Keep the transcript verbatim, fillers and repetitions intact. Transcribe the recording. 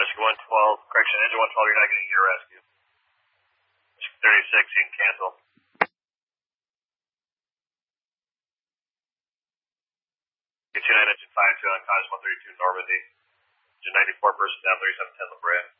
Rescue one twelve, correction, engine one twelve, you're not getting your rescue. Rescue thirty-six, you can cancel. two nine, engine five two on Cause one thirty-two Normandy. Engine ninety-four, person down, thirty-seven ten La Brea.